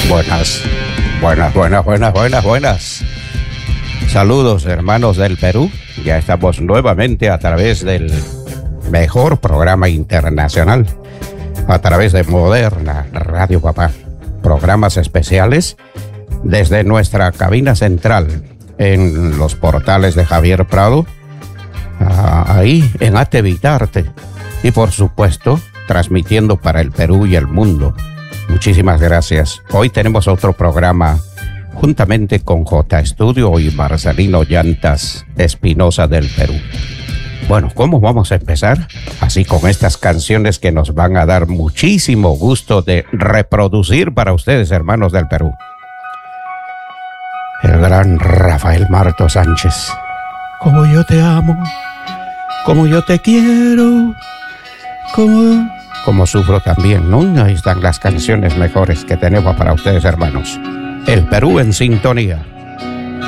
Buenas. Saludos, hermanos del Perú. Ya estamos nuevamente a través del mejor programa internacional, a través de Moderna Radio Papá. Programas especiales desde nuestra cabina central en los portales de Javier Prado, ahí en Atevitarte, y por supuesto transmitiendo para el Perú y el mundo. Muchísimas gracias. Hoy tenemos otro programa juntamente con J Estudio y Marcelino Llantas Espinosa del Perú. Bueno, ¿cómo vamos a empezar? Así, con estas canciones que nos van a dar muchísimo gusto de reproducir para ustedes, hermanos del Perú. El gran Rafael Marto Sánchez. Como yo te amo, como yo te quiero, como sufro también, ¿no? Ahí están las canciones mejores que tenemos para ustedes, hermanos. El Perú en sintonía.